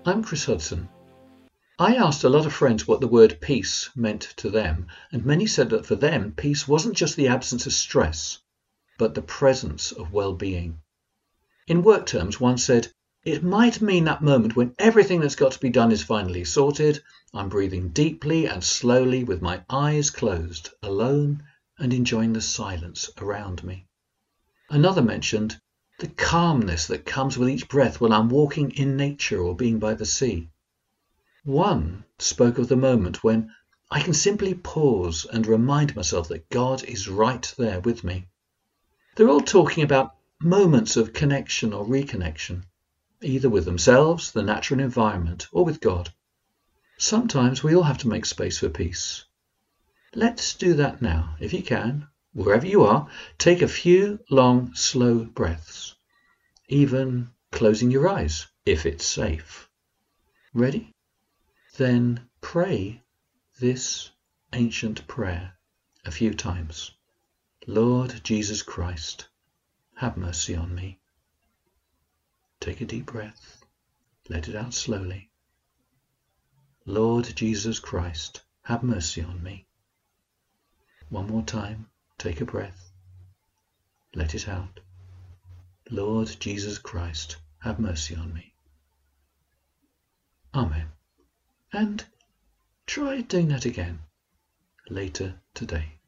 I'm Chris Hudson. I asked a lot of friends what the word peace meant to them, and many said that for them, peace wasn't just the absence of stress, but the presence of well-being. In work terms, one said, it might mean that moment when everything that's got to be done is finally sorted. I'm breathing deeply and slowly with my eyes closed, alone and enjoying the silence around me. Another mentioned the calmness that comes with each breath when I'm walking in nature or being by the sea. One spoke of the moment when I can simply pause and remind myself that God is right there with me. They're all talking about moments of connection or reconnection, either with themselves, the natural environment, or with God. Sometimes we all have to make space for peace. Let's do that now, if you can. Wherever you are, take a few long, slow breaths, even closing your eyes, if it's safe. Ready? Then pray this ancient prayer a few times. Lord Jesus Christ, have mercy on me. Take a deep breath. Let it out slowly. Lord Jesus Christ, have mercy on me. One more time. Take a breath. Let it out. Lord Jesus Christ, have mercy on me. Amen. And try doing that again later today.